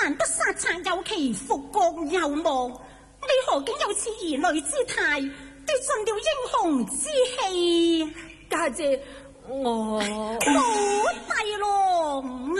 難得殺賊有期，復國有望，你何竟有此兒女之態，奪盡了英雄之氣？ 家姐，我好弟郎。